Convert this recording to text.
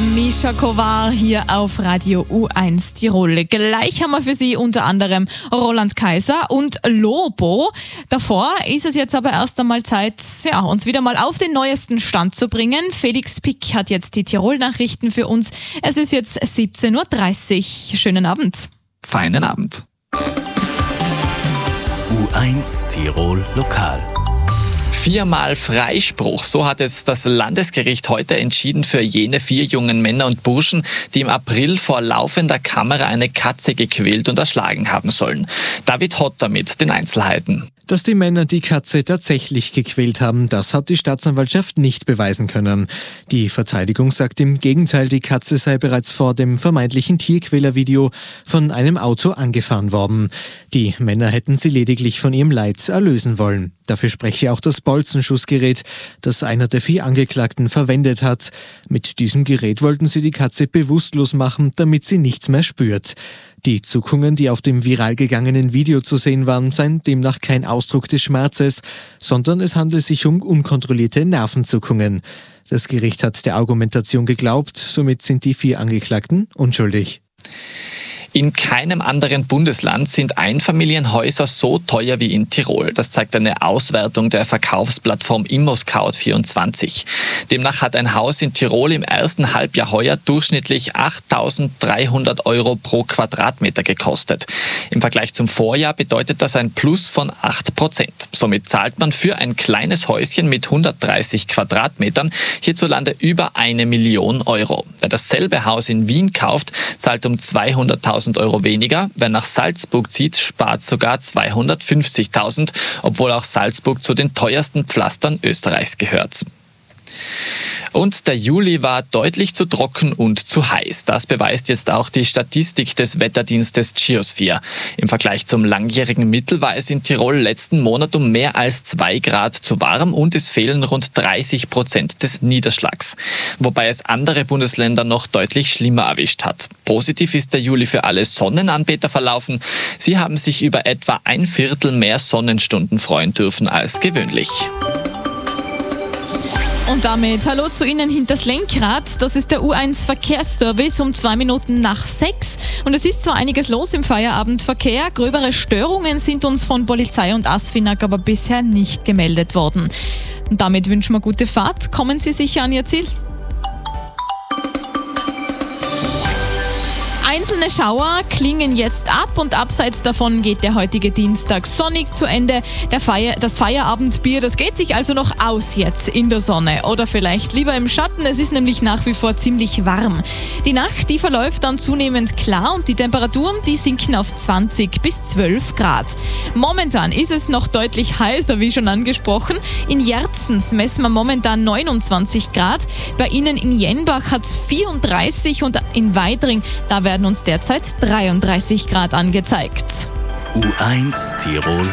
Mischa Kovar hier auf Radio U1 Tirol. Gleich haben wir für Sie unter anderem Roland Kaiser und Lobo. Davor ist es jetzt aber erst einmal Zeit, uns wieder mal auf den neuesten Stand zu bringen. Felix Pick hat jetzt die Tirol-Nachrichten für uns. Es ist jetzt 17.30 Uhr. Schönen Abend. Feinen Abend. U1 Tirol Lokal. 4-mal Freispruch, so hat es das Landesgericht heute entschieden für jene 4 jungen Männer und Burschen, die im April vor laufender Kamera eine Katze gequält und erschlagen haben sollen. David Hotter mit den Einzelheiten. Dass die Männer die Katze tatsächlich gequält haben, das hat die Staatsanwaltschaft nicht beweisen können. Die Verteidigung sagt im Gegenteil, die Katze sei bereits vor dem vermeintlichen Tierquälervideo von einem Auto angefahren worden. Die Männer hätten sie lediglich von ihrem Leid erlösen wollen. Dafür spreche auch das Bolzenschussgerät, das einer der 4 Angeklagten verwendet hat. Mit diesem Gerät wollten sie die Katze bewusstlos machen, damit sie nichts mehr spürt. Die Zuckungen, die auf dem viral gegangenen Video zu sehen waren, seien demnach kein Ausdruck des Schmerzes, sondern es handle sich um unkontrollierte Nervenzuckungen. Das Gericht hat der Argumentation geglaubt, somit sind die 4 Angeklagten unschuldig. In keinem anderen Bundesland sind Einfamilienhäuser so teuer wie in Tirol. Das zeigt eine Auswertung der Verkaufsplattform ImmoScout24. Demnach hat ein Haus in Tirol im ersten Halbjahr heuer durchschnittlich 8.300 € pro Quadratmeter gekostet. Im Vergleich zum Vorjahr bedeutet das ein Plus von 8%. Somit zahlt man für ein kleines Häuschen mit 130 Quadratmetern hierzulande über 1 Million €. Wer dasselbe Haus in Wien kauft, zahlt um 200.000 € weniger. Wer nach Salzburg zieht, spart sogar 250.000, obwohl auch Salzburg zu den teuersten Pflastern Österreichs gehört. Und der Juli war deutlich zu trocken und zu heiß. Das beweist jetzt auch die Statistik des Wetterdienstes Geosphere. Im Vergleich zum langjährigen Mittel war es in Tirol letzten Monat um mehr als 2 Grad zu warm und es fehlen rund 30% des Niederschlags. Wobei es andere Bundesländer noch deutlich schlimmer erwischt hat. Positiv ist der Juli für alle Sonnenanbeter verlaufen. Sie haben sich über etwa 1/4 mehr Sonnenstunden freuen dürfen als gewöhnlich. Und damit hallo zu Ihnen hinters Lenkrad. Das ist der U1 Verkehrsservice um 2 Minuten nach 6. Und es ist zwar einiges los im Feierabendverkehr, gröbere Störungen sind uns von Polizei und ASFINAG aber bisher nicht gemeldet worden. Und damit wünschen wir gute Fahrt. Kommen Sie sicher an Ihr Ziel. Einzelne Schauer klingen jetzt ab und abseits davon geht der heutige Dienstag sonnig zu Ende. Das Feierabendbier, das geht sich also noch aus jetzt in der Sonne oder vielleicht lieber im Schatten. Es ist nämlich nach wie vor ziemlich warm. Die Nacht, die verläuft dann zunehmend klar und die Temperaturen, die sinken auf 20 bis 12 Grad. Momentan ist es noch deutlich heißer, wie schon angesprochen. In Jerzens messen wir momentan 29 Grad. Bei Ihnen in Jenbach hat es 34 und in Weidring, da werden uns derzeit 33 Grad angezeigt. U1 Tirol